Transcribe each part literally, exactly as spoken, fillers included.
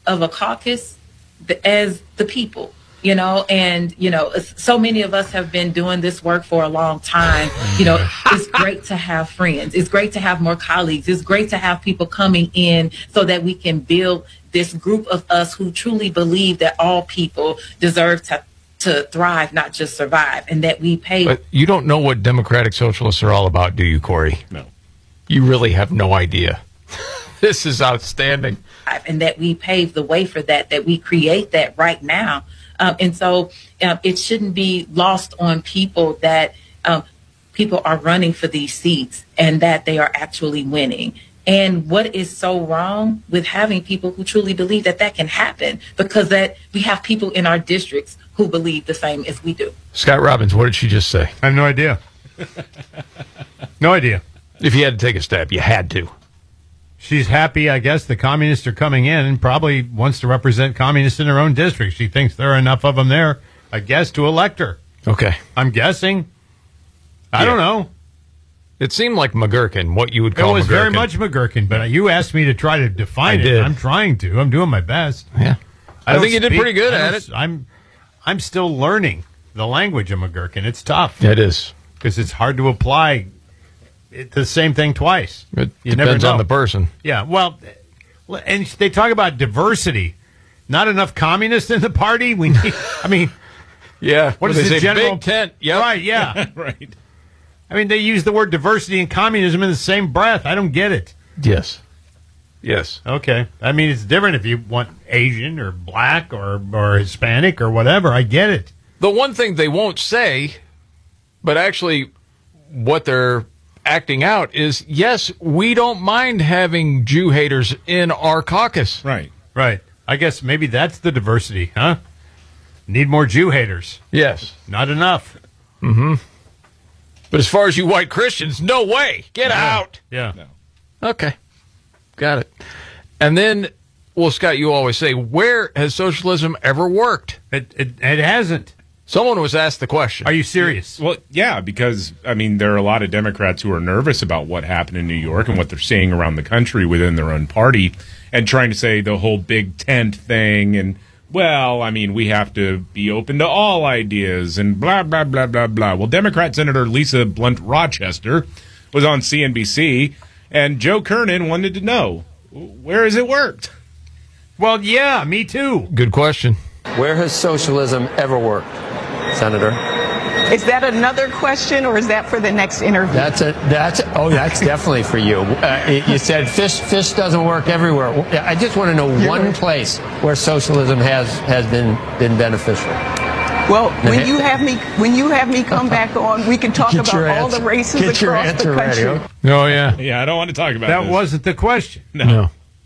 of a caucus as the people. You know, and, you know, so many of us have been doing this work for a long time. You know, it's great to have friends. It's great to have more colleagues. It's great to have people coming in so that we can build this group of us who truly believe that all people deserve to to thrive, not just survive, and that we pay. But you don't know what democratic socialists are all about, do you, Corey? No. You really have no idea. This is outstanding. And that we pave the way for that, that we create that right now. Um, and so um, it shouldn't be lost on people that um, people are running for these seats and that they are actually winning. And what is so wrong with having people who truly believe that that can happen, because that we have people in our districts who believe the same as we do. Scott Robbins, what did she just say? I have no idea. No idea. If you had to take a stab, you had to. She's happy, I guess, the communists are coming in and probably wants to represent communists in her own district. She thinks there are enough of them there, I guess, to elect her. Okay. I'm guessing. I Yeah. don't know. It seemed like McGurkin, what you would call It was McGurkin. very much McGurkin, but you asked me to try to define I it. did. I'm trying to. I'm doing my best. Yeah. I, don't think you did speak- pretty good I at don't- it. I'm, I'm still learning the language of McGurkin. It's tough. It is. Because it's hard to apply it, the same thing twice. It You never depends know. on the person. Yeah, well, and they talk about diversity. Not enough communists in the party. We need. I mean, Yeah. what is they the say? general Big tent. Yep. Right? Yeah. Right. I mean, they use the word diversity and communism in the same breath. I don't get it. Yes. Yes. Okay, I mean, it's different if you want Asian or black or or Hispanic or whatever. I get it. The one thing they won't say, but actually what they're acting out is, yes, we don't mind having Jew haters in our caucus. Right. Right. I guess maybe that's the diversity, huh? Need more Jew haters. Yes. Not enough. Mm-hmm. But as far as you white Christians, no way. Get Yeah. out. Yeah. No. Okay. Got it. And then, well, Scott, you always say, where has socialism ever worked? It, it, it hasn't. Someone was asked the question. Are you serious? Well, yeah, because, I mean, there are a lot of Democrats who are nervous about what happened in New York and what they're seeing around the country within their own party and trying to say the whole big tent thing and, well, I mean, we have to be open to all ideas and blah, blah, blah, blah, blah. Well, Democrat Senator Lisa Blunt Rochester was on C N B C, and Joe Kernan wanted to know, where has it worked? Well, yeah, me too. Good question. Where has socialism ever worked, Senator? Is that another question, or is that for the next interview? That's a that's oh that's definitely for you. Uh, you said fish fish doesn't work everywhere. I just want to know You're one right. place where socialism has has been been beneficial. Well, when you have me when you have me come back on, we can talk Get about your all answer- the races get your across the answer country. ready. Oh, yeah. Yeah, I don't want to talk about That this. wasn't the question. No. No.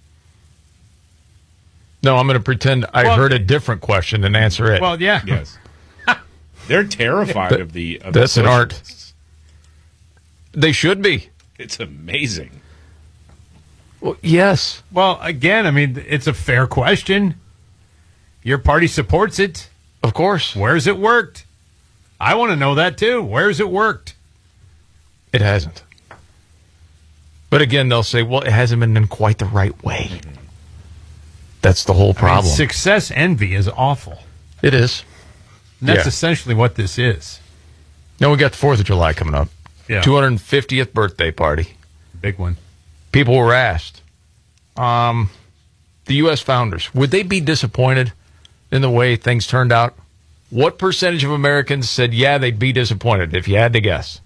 No, I'm going to pretend I Well- heard a different question and answer it. Well, yeah. Yes. They're terrified That- of the of that's the an art. socialists. They should be. It's amazing. Well, yes. Well, again, I mean, it's a fair question. Your party supports it. Of course. Where's it worked? I want to know that too. Where's it worked? It hasn't. But again, they'll say, well, it hasn't been in quite the right way. Mm-hmm. That's the whole I mean, problem. success envy is awful. It is. And that's Yeah. essentially what this is. Now we got the fourth of July coming up. Yeah. two hundred fiftieth birthday party. Big one. People were asked, um, the U S founders, would they be disappointed in the way things turned out? What percentage of Americans said, yeah, they'd be disappointed, if you had to guess?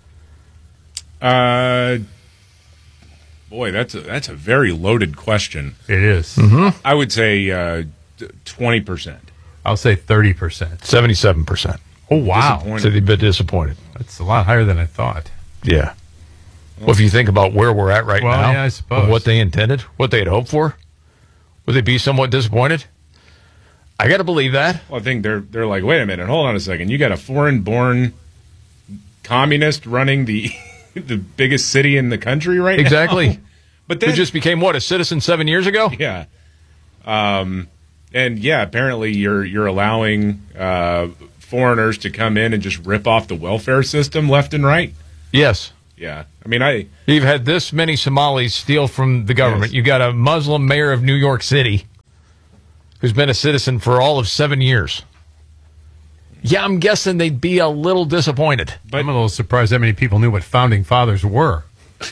Uh, boy, that's a, that's a very loaded question. It is. Mm-hmm. I would say uh, twenty percent. I'll say thirty percent. seventy-seven percent. Oh, wow. Disappointed. Said they'd be disappointed. That's a lot higher than I thought. Yeah. Well, if you think about where we're at right Well, now, yeah, I suppose. of what they intended, what they had hoped for, would they be somewhat disappointed? I got to believe that. Well, I think they're they're like, wait a minute, hold on a second. You got a foreign-born communist running the the biggest city in the country right now? Exactly. But Who then, just became, what, a citizen seven years ago? yeah, um, and yeah, apparently you're you're allowing uh, foreigners to come in and just rip off the welfare system left and right. Yes. Yeah, I mean, I You've had this many Somalis steal from the government. Yes. You got a Muslim mayor of New York City who's been a citizen for all of seven years. Yeah, I'm guessing they'd be a little disappointed. But I'm a little surprised that many people knew what founding fathers were.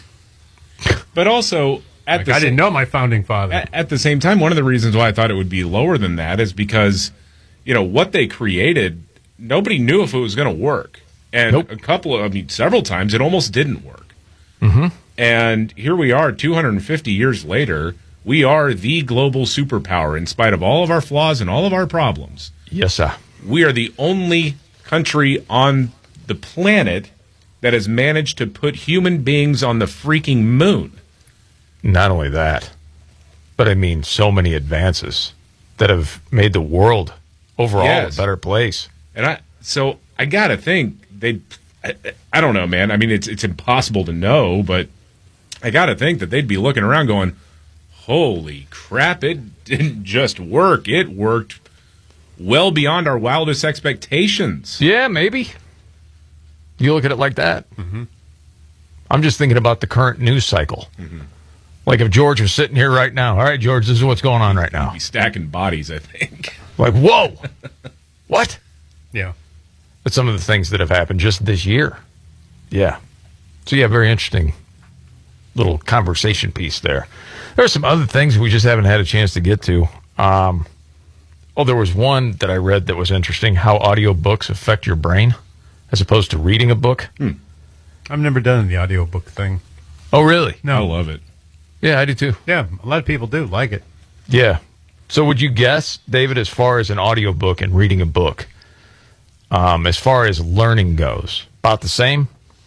But also, at like, the I sa- didn't know my founding father. At, at the same time, one of the reasons why I thought it would be lower than that is because, you know, what they created, nobody knew if it was going to work. And Nope. a couple of, I mean, several times it almost didn't work. Mm-hmm. And here we are, two hundred fifty years later. We are the global superpower in spite of all of our flaws and all of our problems. Yes, sir. We are the only country on the planet that has managed to put human beings on the freaking moon. Not only that, but I mean, so many advances that have made the world overall Yes. a better place. And I, so I gotta think they, I, I don't know, man. I mean, it's it's impossible to know, but I gotta think that they'd be looking around going, "Holy crap! It didn't just work; it worked well beyond our wildest expectations." Yeah, maybe. You look at it like that. Mm-hmm. I'm just thinking about the current news cycle. Mm-hmm. Like if George was sitting here right now, all right, George, this is what's going on right now. Be stacking bodies, I think. Like, whoa, what? Yeah. But some of the things that have happened just this year. Yeah. So, yeah, very interesting little conversation piece there. There are some other things we just haven't had a chance to get to. Um, oh, there was one that I read that was interesting, how audiobooks affect your brain as opposed to reading a book. Hmm. I've never done the audiobook thing. Oh, really? I love it. Yeah, I do too. Yeah, a lot of people do like it. Yeah. So would you guess, David, as far as an audiobook and reading a book, um, as far as learning goes, about the same?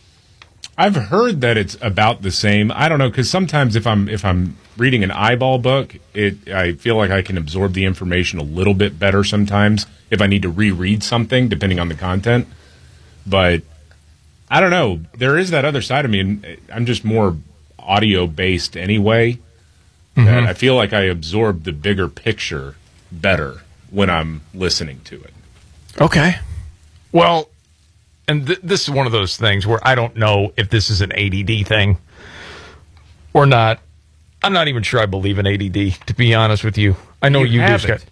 I've heard that it's about the same. I don't know, because sometimes if I'm if I'm reading an eyeball book, it I feel like I can absorb the information a little bit better sometimes if I need to reread something, depending on the content. But I don't know. There is that other side of me, and I'm just more audio-based anyway. Mm-hmm. That I feel like I absorb the bigger picture better when I'm listening to it. Okay. Well, and th- this is one of those things where I don't know if this is an A D D thing or not. I'm not even sure I believe in A D D, to be honest with you. I know you, You do, have Scott.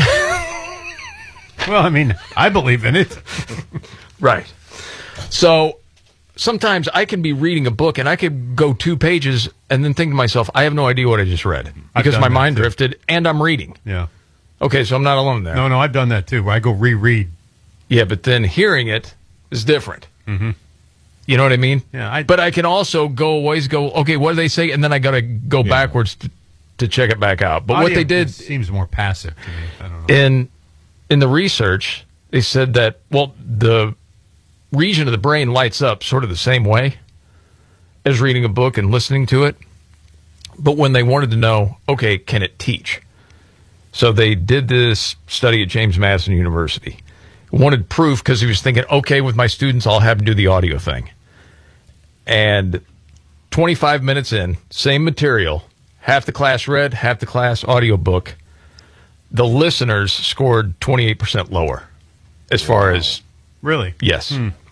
Well, I mean, I believe in it. Right. So sometimes I can be reading a book and I could go two pages and then think to myself, I have no idea what I just read because done my that mind too. drifted and I'm reading. Yeah. Okay, so I'm not alone there. No, no, I've done that too, where I go reread. Yeah, but then hearing it is different. Mm-hmm. You know what I mean? Yeah, I- but I can also go always go, okay, what do they say? And then I got to go Yeah. backwards to, to check it back out. But what Audio they did seems more passive to me. I don't know. in in the research, they said that, well, the region of the brain lights up sort of the same way as reading a book and listening to it. But when they wanted to know, okay, can it teach? So they did this study at James Madison University. Wanted proof because he was thinking, okay, with my students, I'll have them do the audio thing. And twenty-five minutes in, same material, half the class read, half the class audiobook. The listeners scored twenty-eight percent lower as far as, Really? yes.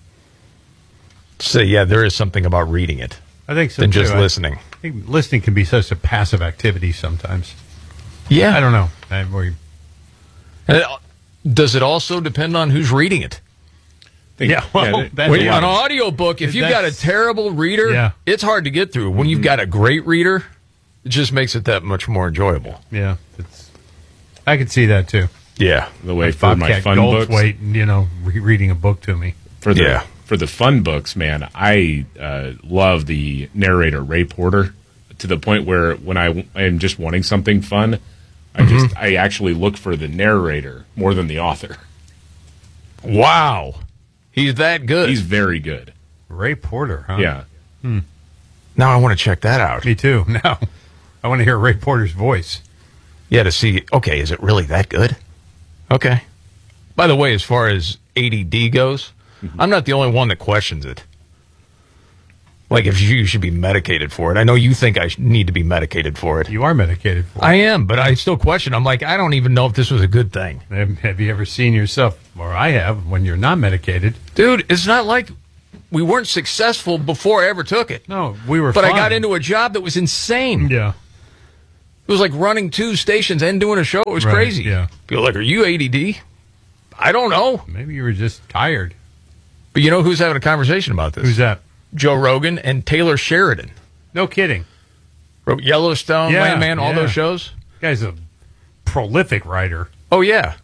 So, yeah, there is something about reading it I think so than too. just I- listening. I think listening can be such a passive activity sometimes. Yeah. I don't know. I, we, And it, does it also depend on who's reading it? Think- Yeah, well, that- that's When a you, lot. on an audiobook, if you've got a That's- terrible reader, Yeah. it's hard to get through. When you've got a great reader, it just makes it that much more enjoyable. yeah, it's, I could see that too. Yeah. the way for my Bobcat fun books. Goldthwait, you know, re- reading a book to me. For the Yeah. for the fun books, man, I uh, love the narrator Ray Porter to the point where when I w- am just wanting something fun, I just I actually look for the narrator more than the author. Wow. He's that good. He's very good. Ray Porter, huh? Yeah. now I want to check that out. Me too. Now, I want to hear Ray Porter's voice. Yeah, to see, okay, is it really that good? Okay. By the way, as far as A D D goes, I'm not the only one that questions it. Like, if you should be medicated for it. I know you think I sh- need to be medicated for it. You are medicated for it. I am, but I still question. I'm like, I don't even know if this was a good thing. Have, have you ever seen yourself, or I have, when you're not medicated? Dude, it's not like we weren't successful before I ever took it. No, we were But I fine. got into a job that was insane. Yeah. It was like running two stations and doing a show. It was Right, crazy. yeah. People are like, are you A D D? I don't know. Maybe you were just tired. But you know who's having a conversation about this? Who's that? Joe Rogan and Taylor Sheridan. No kidding. Wrote Yellowstone, Yeah, Landman, all yeah. those shows. Guy's a prolific writer. Oh, yeah.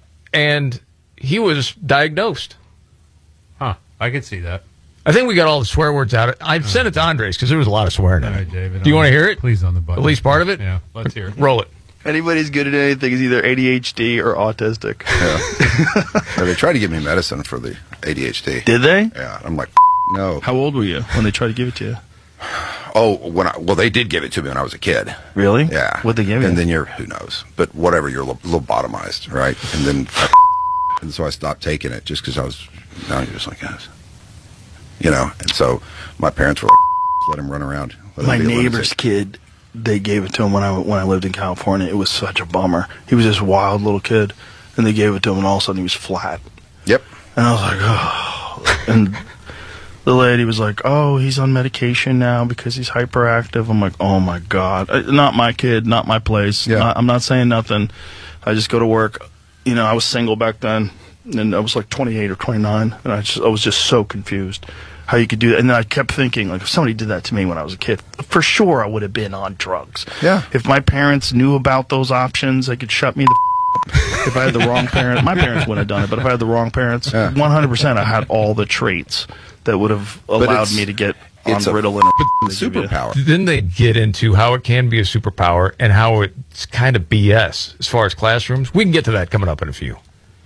And he was diagnosed. Huh. I could see that. I think we got all the swear words out. I sent it to Andres because there was a lot of swearing All in right, it. David. Do you on- want to hear it? Please on the button. At least part of it? Yeah, let's hear it. Roll it. Anybody's good at anything is either A D H D or autistic. Yeah. Yeah, they tried to give me medicine for the A D H D. Did they? Yeah, I'm like, no. How old were you when they tried to give it to you? Oh, when I well, they did give it to me when I was a kid. Really? Yeah. What'd they give you? And then you're who knows, but whatever, you're lo- lobotomized, right? And then, and so I stopped taking it just because I was. Now you're just like, guys, you know. And so my parents were like, let him run around. Let him My be a neighbor's lunatic. kid, they gave it to him when I when I lived in California. It was such a bummer. He was this wild little kid, and they gave it to him, and all of a sudden he was flat. Yep. And I was like, oh. And the lady was like, oh, he's on medication now because he's hyperactive. I'm like, oh my God. Uh, Not my kid, not my place. Yeah. Not, I'm not saying nothing. I just go to work. You know, I was single back then, and I was like twenty-eight or twenty-nine, and I, just, I was just so confused how you could do that. And then I kept thinking, like, if somebody did that to me when I was a kid, for sure I would have been on drugs. Yeah. If my parents knew about those options, they could shut me the if I had the wrong parents, my parents wouldn't have done it, but if I had the wrong parents, Yeah. one hundred percent I had all the traits that would have allowed it's- me to get on it's a Ritalin. or But they give you. superpower. Then they get into how it can be a superpower and how it's kind of B S as far as classrooms. We can get to that coming up in a few.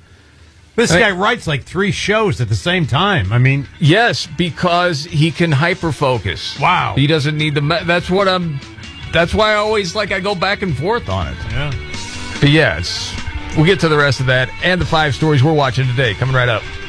This I- guy writes like three shows at the same time. I mean, Yes, because he can hyper focus. Wow. He doesn't need the. Me- that's what I'm. That's why I always like I go back and forth on it. yeah. But yeah, it's, we'll get to the rest of that and the five stories we're watching today coming right up.